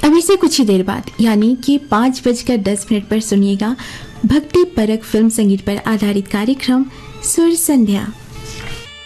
अभी से कुछ ही देर बाद यानी कि 5:10 पर सुनिएगा भक्ति परक फिल्म संगीत पर आधारित कार्यक्रम सुर संध्या।